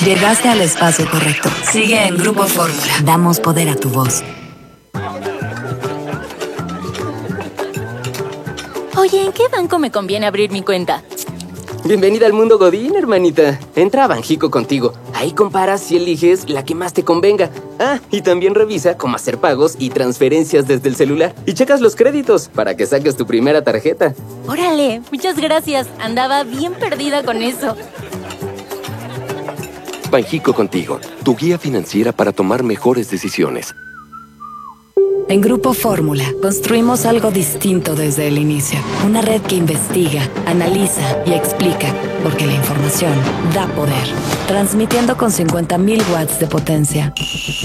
Llegaste al espacio correcto. Sigue en Grupo Fórmula. Damos poder a tu voz. Oye, ¿en qué banco me conviene abrir mi cuenta? Bienvenida al mundo Godín, hermanita. Entra a Banjico Contigo. Ahí comparas y eliges la que más te convenga. Ah, y también revisa cómo hacer pagos y transferencias desde el celular. Y checas los créditos para que saques tu primera tarjeta. Órale, muchas gracias. Andaba bien perdida con eso. Banjico Contigo, tu guía financiera para tomar mejores decisiones. En Grupo Fórmula, construimos algo distinto desde el inicio. Una red que investiga, analiza y explica, porque la información da poder. Transmitiendo con 50.000 watts de potencia.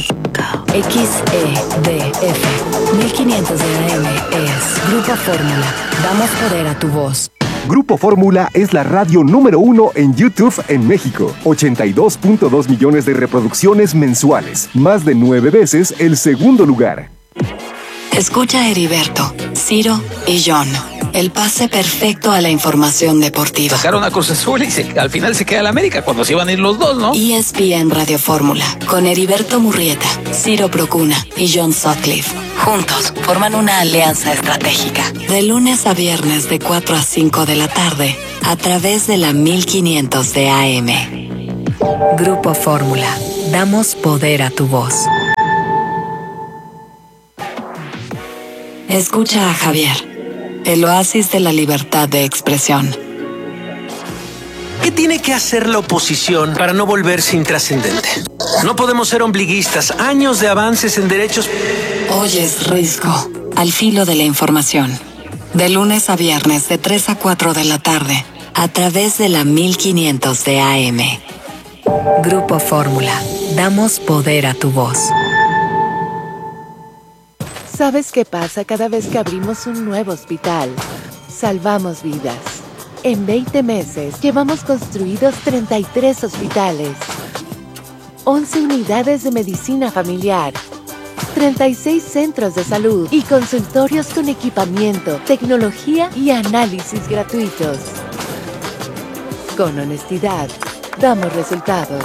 XEDF 1500 de AM es Grupo Fórmula. Damos poder a tu voz. Grupo Fórmula es la radio número 1 en YouTube en México. 82.2 millones de reproducciones mensuales. Más de 9 veces el segundo lugar. Escucha a Heriberto, Ciro y John. El pase perfecto a la información deportiva. Sacaron a Cruz Azul y al final se queda la América cuando se iban a ir los dos, ¿no? ESPN Radio Fórmula, con Heriberto Murrieta, Ciro Procuna y John Sutcliffe. Juntos forman una alianza estratégica. De lunes a viernes de 4 a 5 de la tarde, a través de la 1500 de AM. Grupo Fórmula. Damos poder a tu voz. Escucha a Javier, el oasis de la libertad de expresión. ¿Qué tiene que hacer la oposición para no volverse intrascendente? No podemos ser ombliguistas. Años de avances en derechos... Oyes Risco, al filo de la información. De lunes a viernes de 3 a 4 de la tarde, a través de la 1500 de AM. Grupo Fórmula. Damos poder a tu voz. ¿Sabes qué pasa cada vez que abrimos un nuevo hospital? Salvamos vidas. En 20 meses llevamos construidos 33 hospitales, 11 unidades de medicina familiar, 36 centros de salud y consultorios con equipamiento, tecnología y análisis gratuitos. Con honestidad, damos resultados.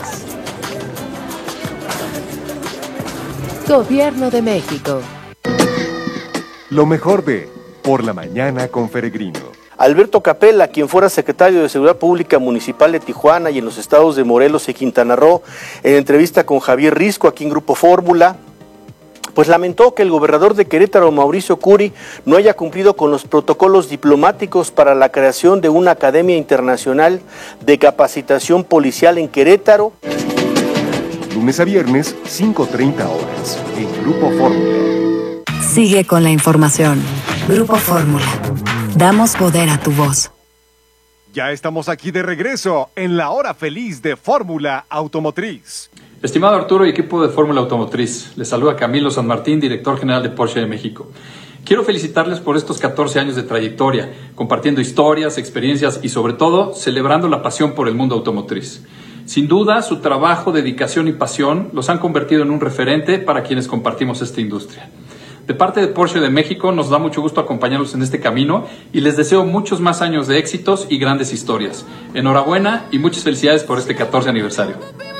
Gobierno de México. Lo mejor de Por la Mañana con Peregrino. Alberto Capella, quien fuera secretario de Seguridad Pública Municipal de Tijuana y en los estados de Morelos y Quintana Roo, en entrevista con Javier Risco aquí en Grupo Fórmula, pues lamentó que el gobernador de Querétaro, Mauricio Curi, no haya cumplido con los protocolos diplomáticos para la creación de una academia internacional de capacitación policial en Querétaro. Lunes a viernes, 5:30 horas, en Grupo Fórmula. Sigue con la información. Grupo Fórmula. Damos poder a tu voz. Ya estamos aquí de regreso en la hora feliz de Fórmula Automotriz. Estimado Arturo y equipo de Fórmula Automotriz, les saluda Camilo San Martín, director general de Porsche de México. Quiero felicitarles por estos 14 años de trayectoria, compartiendo historias, experiencias y sobre todo celebrando la pasión por el mundo automotriz. Sin duda, su trabajo, dedicación y pasión los han convertido en un referente para quienes compartimos esta industria. De parte de Porsche de México, nos da mucho gusto acompañarlos en este camino y les deseo muchos más años de éxitos y grandes historias. Enhorabuena y muchas felicidades por este 14 aniversario.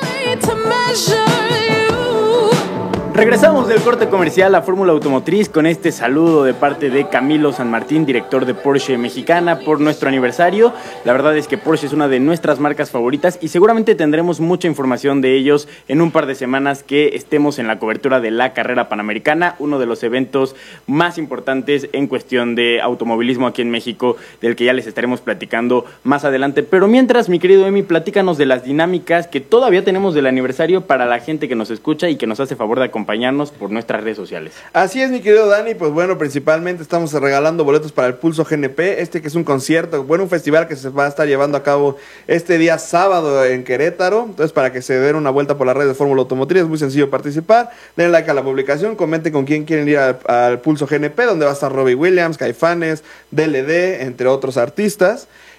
Regresamos del corte comercial a Fórmula Automotriz con este saludo de parte de Camilo San Martín, director de Porsche Mexicana, por nuestro aniversario. La verdad es que Porsche es una de nuestras marcas favoritas y seguramente tendremos mucha información de ellos en un par de semanas que estemos en la cobertura de la carrera panamericana, uno de los eventos más importantes en cuestión de automovilismo aquí en México, del que ya les estaremos platicando más adelante. Pero mientras, mi querido Emi, platícanos de las dinámicas que todavía tenemos del aniversario para la gente que nos escucha y que nos hace favor de acompañarnos por nuestras redes sociales. Así es, mi querido Dani, pues bueno, principalmente estamos regalando boletos para el Pulso GNP, que es un concierto, un festival que se va a estar llevando a cabo este día sábado en Querétaro. Entonces, para que se den una vuelta por las redes de Fórmula Automotriz, es muy sencillo participar. Den like a la publicación, comenten con quién quieren ir al Pulso GNP, donde va a estar Robbie Williams, Caifanes, DLD, entre otros artistas.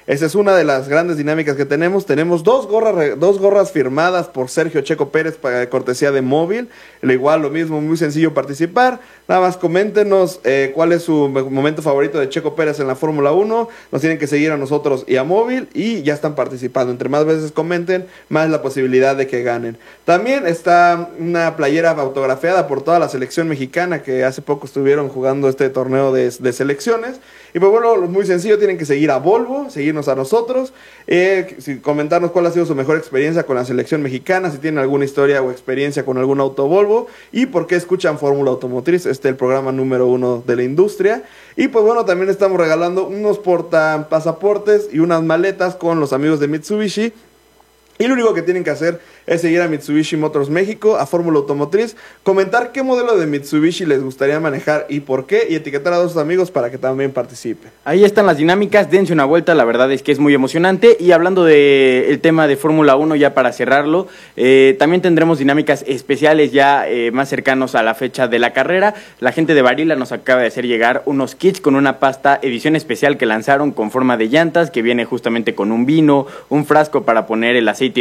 Esa es una de las grandes dinámicas que tenemos. Tenemos dos gorras firmadas por Sergio Checo Pérez para cortesía de Móvil. Igual lo mismo, muy sencillo participar. Nada más coméntenos cuál es su momento favorito de Checo Pérez en la Fórmula 1. Nos tienen que seguir a nosotros y a Móvil y ya están participando. Entre más veces comenten, más la posibilidad de que ganen. También está una playera autografiada por toda la selección mexicana que hace poco estuvieron jugando este torneo de selecciones. Y pues bueno, muy sencillo, tienen que seguir a Volvo, seguirnos a nosotros, comentarnos cuál ha sido su mejor experiencia con la selección mexicana, si tienen alguna historia o experiencia con algún auto Volvo y por qué escuchan Fórmula Automotriz, el programa número 1 de la industria. Y pues bueno, también estamos regalando unos pasaportes y unas maletas con los amigos de Mitsubishi. Y lo único que tienen que hacer es seguir a Mitsubishi Motors México, a Fórmula Automotriz, comentar qué modelo de Mitsubishi les gustaría manejar y por qué, y etiquetar a 2 amigos para que también participen. Ahí están las dinámicas, dense una vuelta, la verdad es que es muy emocionante. Y hablando del tema de Fórmula 1, ya para cerrarlo, también tendremos dinámicas especiales ya más cercanos a la fecha de la carrera. La gente de Barilla nos acaba de hacer llegar unos kits con una pasta edición especial que lanzaron con forma de llantas, que viene justamente con un vino, un frasco para poner el aceite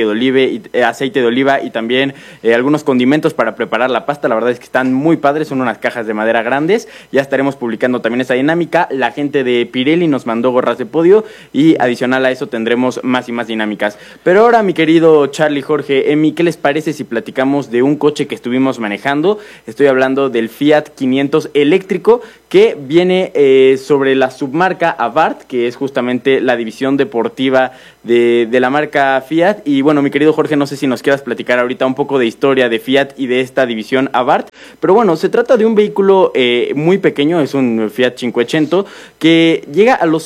de oliva y también algunos condimentos para preparar la pasta. La verdad es que están muy padres, son unas cajas de madera grandes. Ya estaremos publicando también esa dinámica. La gente de Pirelli nos mandó gorras de podio y adicional a eso tendremos más y más dinámicas. Pero ahora, mi querido Charlie, Jorge, Emi, ¿qué les parece si platicamos de un coche que estuvimos manejando? Estoy hablando del Fiat 500 eléctrico, que viene sobre la submarca Abarth, que es justamente la división deportiva de la marca Fiat. Y bueno, mi querido Jorge, no sé si nos quieras platicar ahorita un poco de historia de Fiat y de esta división Abarth, pero bueno, se trata de un vehículo muy pequeño, es un Fiat 500 que llega a los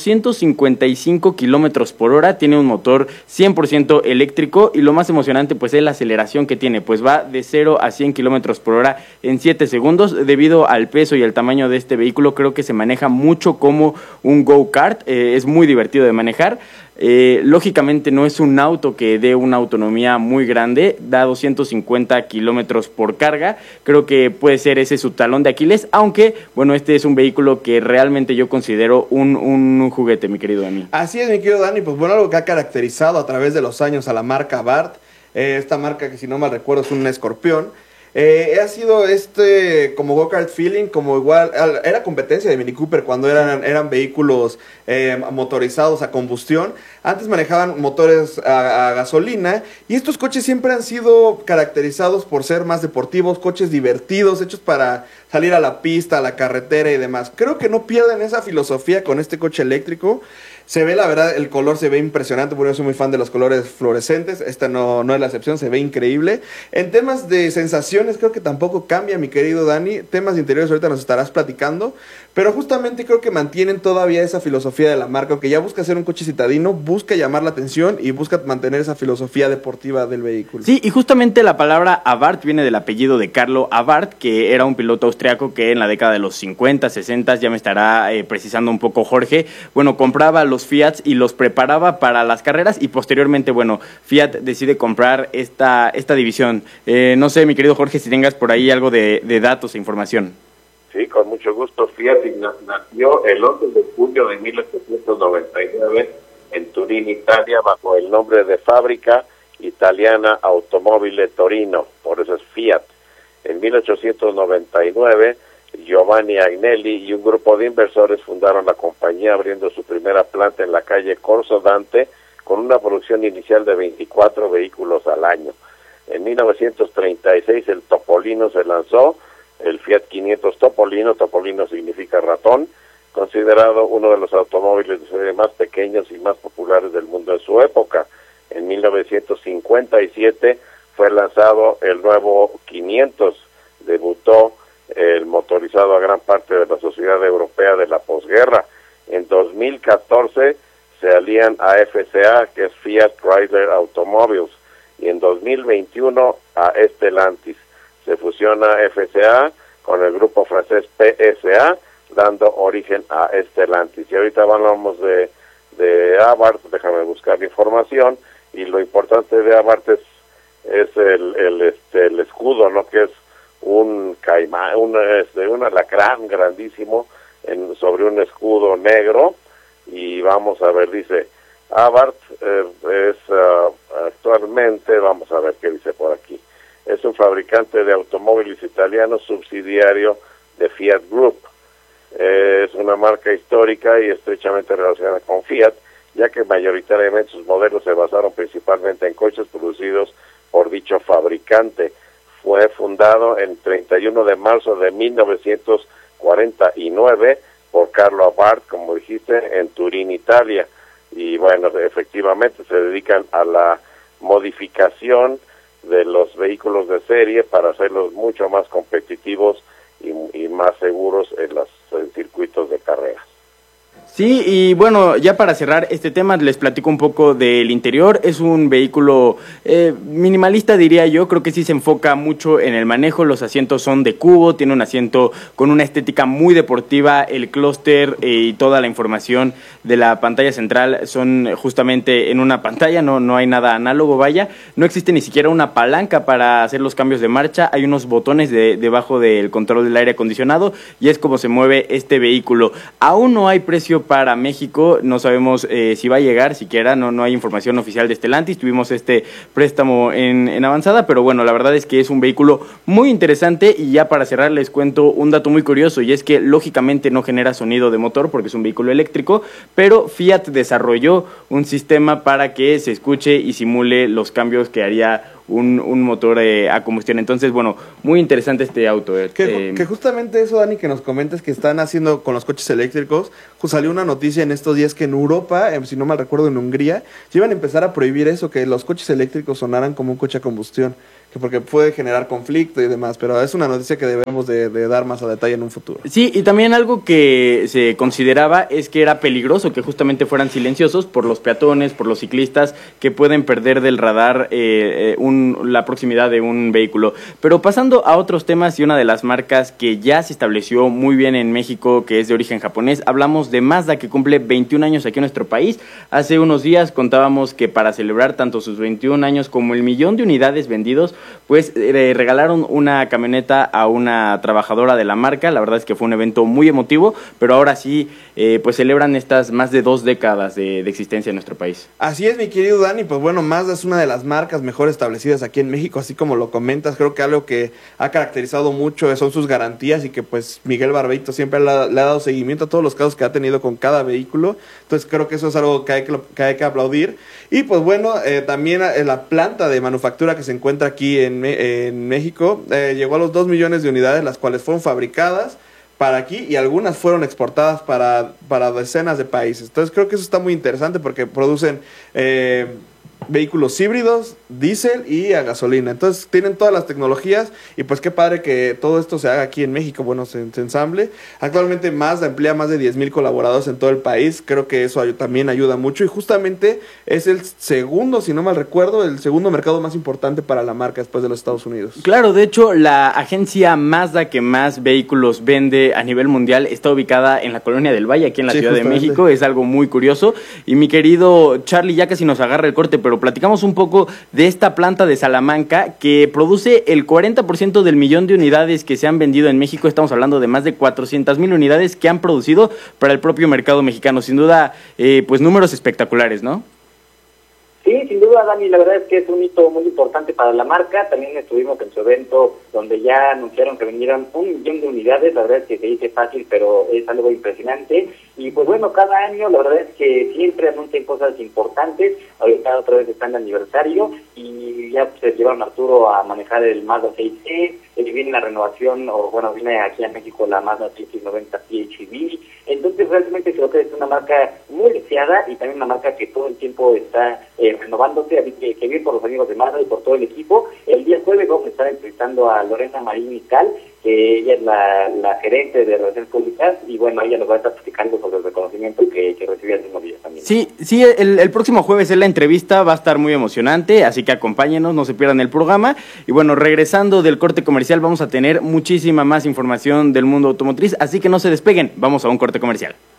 155 kilómetros por hora, tiene un motor 100% eléctrico y lo más emocionante pues es la aceleración que tiene, pues va de 0 a 100 kilómetros por hora en 7 segundos. Debido al peso y al tamaño de este vehículo, creo que se maneja mucho como un go-kart, es muy divertido de manejar. Lógicamente no es un auto que dé una autonomía muy grande, da 250 kilómetros por carga, creo que puede ser ese su talón de Aquiles, aunque bueno, este es un vehículo que realmente yo considero un juguete, mi querido Dani. Así es, mi querido Dani, pues bueno, algo que ha caracterizado a través de los años a la marca Abarth, esta marca que si no mal recuerdo es un escorpión. Ha sido como go-kart feeling, como igual, era competencia de Mini Cooper cuando eran vehículos motorizados a combustión. Antes manejaban motores a gasolina y estos coches siempre han sido caracterizados por ser más deportivos, coches divertidos, hechos para salir a la pista, a la carretera y demás. Creo que no pierden esa filosofía con este coche eléctrico. Se ve, la verdad, el color se ve impresionante, porque yo soy muy fan de los colores fluorescentes, esta no es la excepción, se ve increíble. En temas de sensaciones creo que tampoco cambia, mi querido Dani, temas de interiores ahorita nos estarás platicando, pero justamente creo que mantienen todavía esa filosofía de la marca, que ya busca ser un coche citadino, busca llamar la atención y busca mantener esa filosofía deportiva del vehículo. Sí, y justamente la palabra Abarth viene del apellido de Carlo Abarth, que era un piloto austriaco que en la década de los 50, 60, ya me estará precisando un poco Jorge, bueno, compraba los Fiat y los preparaba para las carreras y posteriormente, bueno, Fiat decide comprar esta división. No sé, mi querido Jorge, si tengas por ahí algo de datos e información. Sí, con mucho gusto. Fiat nació el 11 de julio de 1899 en Turín, Italia, bajo el nombre de Fábrica Italiana Automobile Torino, por eso es Fiat. En 1899, Giovanni Agnelli y un grupo de inversores fundaron la compañía, abriendo su primera planta en la calle Corso Dante, con una producción inicial de 24 vehículos al año. En 1936 el Topolino se lanzó, el Fiat 500 Topolino significa ratón, considerado uno de los automóviles de serie más pequeños y más populares del mundo en su época. En 1957 fue lanzado el nuevo 500, debutó el motorizado a gran parte de la sociedad europea de la posguerra. En 2014 se alían a FCA, que es Fiat Chrysler Automobiles, y en 2021 a Stellantis. Se fusiona FCA con el grupo francés PSA, dando origen a Stellantis. Y ahorita hablamos de Abarth, déjame buscar información, y lo importante de Abarth es el escudo, ¿no? Que es un caimán, un alacrán grandísimo sobre un escudo negro. Y vamos a ver, dice: Abarth es actualmente, vamos a ver qué dice por aquí, es un fabricante de automóviles italiano subsidiario de Fiat Group. Es una marca histórica y estrechamente relacionada con Fiat, ya que mayoritariamente sus modelos se basaron principalmente en coches producidos por dicho fabricante. Fue fundado el 31 de marzo de 1949 por Carlo Abarth, como dijiste, en Turín, Italia. Y bueno, efectivamente se dedican a la modificación de los vehículos de serie para hacerlos mucho más competitivos y más seguros en los circuitos de carreras. Sí, y bueno, ya para cerrar este tema les platico un poco del interior. Es un vehículo minimalista, diría yo. Creo que sí se enfoca mucho en el manejo. Los asientos son de cubo, tiene un asiento con una estética muy deportiva. El clúster y toda la información de la pantalla central son justamente en una pantalla, no hay nada análogo, vaya. No existe ni siquiera una palanca para hacer los cambios de marcha. Hay unos botones debajo del control del aire acondicionado y es como se mueve este vehículo. Aún no hay precio para México, no sabemos si va a llegar siquiera, no hay información oficial de Stellantis. Tuvimos este préstamo en avanzada, pero bueno, la verdad es que es un vehículo muy interesante. Y ya para cerrar les cuento un dato muy curioso, y es que lógicamente no genera sonido de motor porque es un vehículo eléctrico, pero Fiat desarrolló un sistema para que se escuche y simule los cambios que haría un motor a combustión. Entonces, bueno, muy interesante este auto. Que justamente eso, Dani, que nos comentas que están haciendo con los coches eléctricos. Salió una noticia en estos días que en Europa, si no mal recuerdo en Hungría, ya iban a empezar a prohibir eso, que los coches eléctricos sonaran como un coche a combustión, que porque puede generar conflicto y demás, pero es una noticia que debemos de dar más a detalle en un futuro. Sí, y también algo que se consideraba es que era peligroso que justamente fueran silenciosos por los peatones, por los ciclistas que pueden perder del radar la proximidad de un vehículo. Pero pasando a otros temas, y una de las marcas que ya se estableció muy bien en México, que es de origen japonés, hablamos de Mazda, que cumple 21 años aquí en nuestro país. Hace unos días contábamos que para celebrar tanto sus 21 años como el 1,000,000 de unidades vendidos, pues regalaron una camioneta a una trabajadora de la marca. La verdad es que fue un evento muy emotivo, pero ahora sí, pues celebran estas más de 2 décadas de existencia en nuestro país. Así es, mi querido Dani. Pues bueno, Mazda es una de las marcas mejor establecidas aquí en México, así como lo comentas. Creo que algo que ha caracterizado mucho son sus garantías, y que pues Miguel Barbeito siempre le ha dado seguimiento a todos los casos que ha tenido con cada vehículo. Entonces creo que eso es algo que hay que aplaudir. Y pues bueno, también la planta de manufactura que se encuentra aquí en México llegó a los 2 millones de unidades, las cuales fueron fabricadas para aquí y algunas fueron exportadas para decenas de países. Entonces creo que eso está muy interesante porque producen vehículos híbridos, diésel y a gasolina. Entonces tienen todas las tecnologías, y pues qué padre que todo esto se haga aquí en México, bueno, se ensamble. Actualmente Mazda emplea más de 10,000 colaboradores en todo el país. Creo que eso también ayuda mucho, y justamente es el segundo, si no mal recuerdo, el segundo mercado más importante para la marca después de los Estados Unidos. Claro, de hecho, la agencia Mazda que más vehículos vende a nivel mundial está ubicada en la Colonia del Valle, aquí en la Ciudad de México. Es algo muy curioso. Y mi querido Charlie, ya casi nos agarra el corte, pero platicamos un poco de esta planta de Salamanca que produce el 40% del 1,000,000 de unidades que se han vendido en México. Estamos hablando de más de 400,000 unidades que han producido para el propio mercado mexicano. Sin duda, pues números espectaculares, ¿no? Sí, sin duda, Dani, la verdad es que es un hito muy importante para la marca. También estuvimos en su evento donde ya anunciaron que vendieron 1,000,000 de unidades. La verdad es que se dice fácil, pero es algo impresionante. Y pues bueno, cada año la verdad es que siempre anuncian cosas importantes. Ahorita otra vez está en el aniversario y ya se llevaron a Arturo a manejar el Mazda 6e. Viene la renovación, o bueno, viene aquí a México la Mazda 690 PHEV. Entonces realmente creo que es una marca muy deseada y también una marca que todo el tiempo está renovándose, así que bien por los amigos de Mazda y por todo el equipo. El día jueves vamos a estar entrevistando a Lorena Marín Mical, que ella es la gerente de Relaciones Públicas, y bueno, ella nos va a estar platicando sobre el reconocimiento que recibió hace unos días también. Sí, el próximo jueves en la entrevista va a estar muy emocionante, así que acompáñenos, no se pierdan el programa. Y bueno, regresando del corte comercial, vamos a tener muchísima más información del mundo automotriz, así que no se despeguen, vamos a un corte comercial.